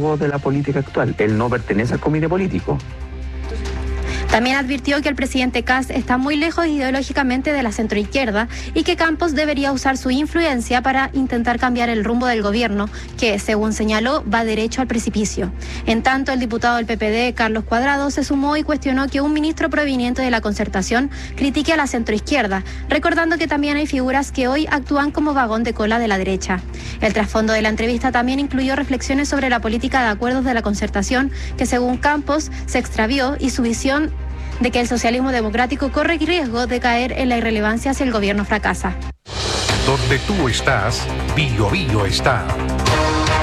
cargo de la política actual. Él no pertenece al comité político. También advirtió que el presidente Kast está muy lejos ideológicamente de la centroizquierda y que Campos debería usar su influencia para intentar cambiar el rumbo del gobierno, que, según señaló, va derecho al precipicio. En tanto, el diputado del PPD, Carlos Cuadrado, se sumó y cuestionó que un ministro proveniente de la Concertación critique a la centroizquierda, recordando que también hay figuras que hoy actúan como vagón de cola de la derecha. El trasfondo de la entrevista también incluyó reflexiones sobre la política de acuerdos de la Concertación, que según Campos se extravió, y su visión de que el socialismo democrático corre riesgo de caer en la irrelevancia si el gobierno fracasa. Donde tú estás, Bio Bio está.